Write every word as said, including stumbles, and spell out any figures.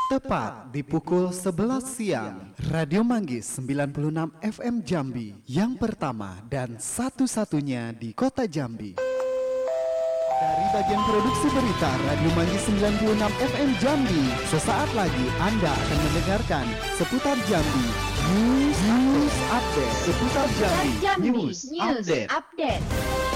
Tepat di pukul sebelas siang, Radio Manggis sembilan puluh enam F M Jambi, yang pertama dan satu-satunya di kota Jambi. Dari bagian produksi berita Radio Manggis sembilan puluh enam F M Jambi, sesaat lagi Anda akan mendengarkan seputar Jambi News, news Update. Seputar Jambi, Jambi News, News Update. Update.